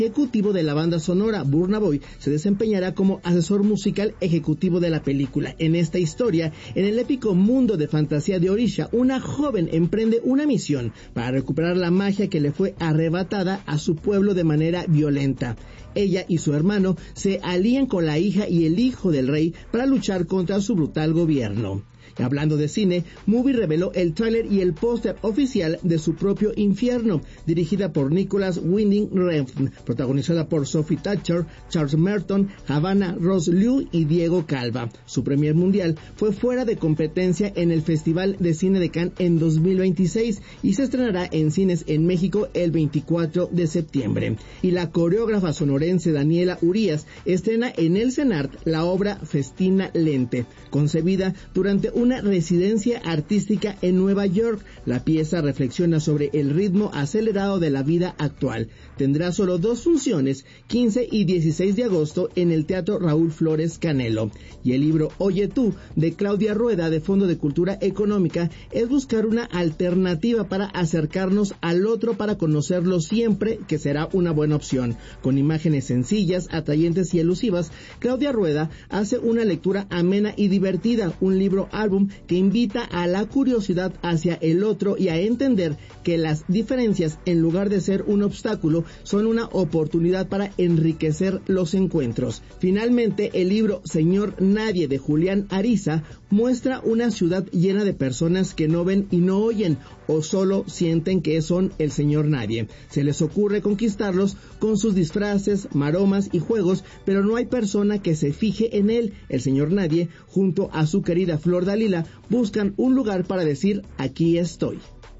ejecutivo de la banda sonora. Burna Boy se desempeñará como asesor musical ejecutivo de la película. En esta historia, en el épico mundo de fantasía de Orisha, una joven emprende una misión para recuperar la magia que le fue arrebatada a su pueblo de manera violenta. Ella y su hermano se alían con la hija y el hijo del rey para luchar contra su brutal gobierno. Y hablando de cine, Movie reveló el tráiler y el póster oficial de su propio infierno, dirigida por Nicholas Winding Refn, protagonizada por Sophie Thatcher, Charles Merton, Havana Ross Liu y Diego Calva. Su premier mundial fue fuera de competencia en el Festival de Cine de Cannes en 2026 y se estrenará en cines en México el 24 de septiembre. Y la coreógrafa sonorense Daniela Urías estrena en el CENART la obra Festina Lente, concebida durante una residencia artística en Nueva York. La pieza reflexiona sobre el ritmo acelerado de la vida actual. Tendrá solo 2 funciones, 15 y 16 de agosto, en el Teatro Raúl Flores Canelo. Y el libro Oye Tú, de Claudia Rueda, de Fondo de Cultura Económica, es buscar una alternativa para acercarnos al otro, para conocerlo siempre, que será una buena opción. Con imágenes sencillas, atrayentes y elusivas, Claudia Rueda hace una lectura amena y divertida, un libro álbum que invita a la curiosidad hacia el otro y a entender que las diferencias, en lugar de ser un obstáculo, son una oportunidad para enriquecer los encuentros. Finalmente, el libro Señor Nadie, de Julián Ariza, muestra una ciudad llena de personas que no ven y no oyen, o solo sienten que son el Señor Nadie. Se les ocurre conquistarlos con sus disfraces, maromas y juegos, pero no hay persona que se fije en él. El Señor Nadie, junto a su querida Flor Dalila, buscan un lugar para decir: aquí estoy.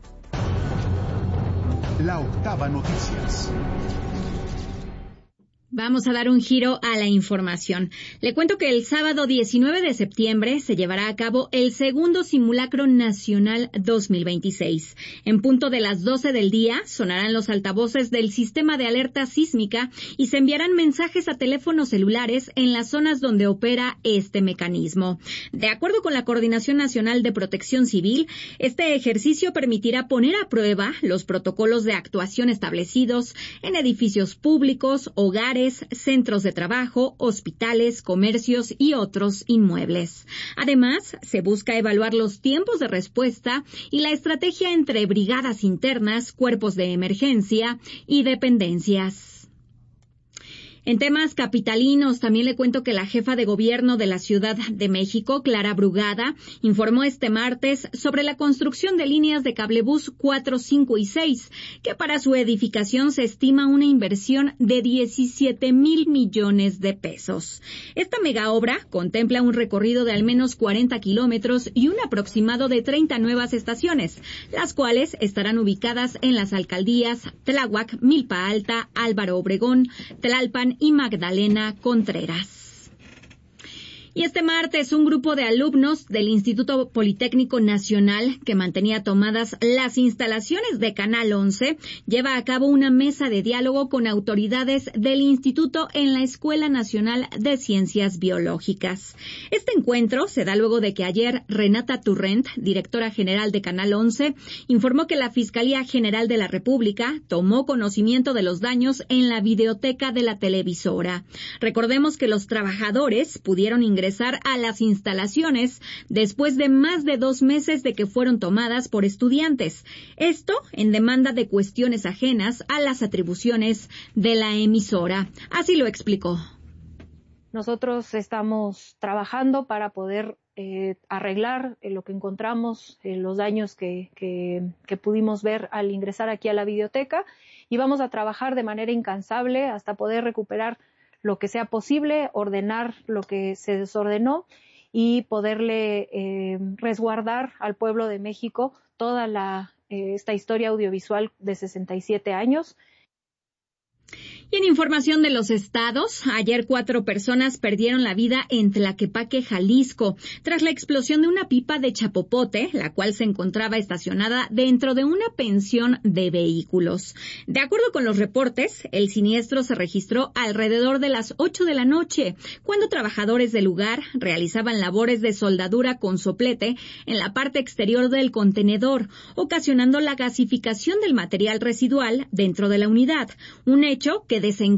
La Octava Noticias. Vamos a dar un giro a la información. Le cuento que el sábado 19 de septiembre se llevará a cabo el segundo Simulacro Nacional 2026. En punto de las 12 del día sonarán los altavoces del sistema de alerta sísmica y se enviarán mensajes a teléfonos celulares en las zonas donde opera este mecanismo. De acuerdo con la Coordinación Nacional de Protección Civil, este ejercicio permitirá poner a prueba los protocolos de actuación establecidos en edificios públicos, hogares, centros de trabajo, hospitales, comercios y otros inmuebles. Además, se busca evaluar los tiempos de respuesta y la estrategia entre brigadas internas, cuerpos de emergencia y dependencias. En temas capitalinos, también le cuento que la jefa de gobierno de la Ciudad de México, Clara Brugada, informó este martes sobre la construcción de líneas de cablebús 4, 5 y 6, que para su edificación se estima una inversión de 17,000 millones de pesos. Esta megaobra contempla un recorrido de al menos 40 kilómetros y un aproximado de 30 nuevas estaciones, las cuales estarán ubicadas en las alcaldías Tláhuac, Milpa Alta, Álvaro Obregón, Tlalpan y Magdalena Contreras. Y este martes, un grupo de alumnos del Instituto Politécnico Nacional, que mantenía tomadas las instalaciones de Canal 11, lleva a cabo una mesa de diálogo con autoridades del instituto en la Escuela Nacional de Ciencias Biológicas. Este encuentro se da luego de que ayer Renata Turrent, directora general de Canal 11, informó que la Fiscalía General de la República tomó conocimiento de los daños en la videoteca de la televisora. Recordemos que los trabajadores pudieron ingresar a las instalaciones después de más de 2 meses de que fueron tomadas por estudiantes. Esto en demanda de cuestiones ajenas a las atribuciones de la emisora. Así lo explicó. Nosotros estamos trabajando para poder arreglar lo que encontramos, los daños que pudimos ver al ingresar aquí a la videoteca, y vamos a trabajar de manera incansable hasta poder recuperar lo que sea posible, ordenar lo que se desordenó y poderle resguardar al pueblo de México toda esta historia audiovisual de 67 años. Y en información de los estados, ayer 4 personas perdieron la vida en Tlaquepaque, Jalisco, tras la explosión de una pipa de chapopote, la cual se encontraba estacionada dentro de una pensión de vehículos. De acuerdo con los reportes, el siniestro se registró alrededor de las 8 de la noche, cuando trabajadores del lugar realizaban labores de soldadura con soplete en la parte exterior del contenedor, ocasionando la gasificación del material residual dentro de la unidad, un hecho que desencadena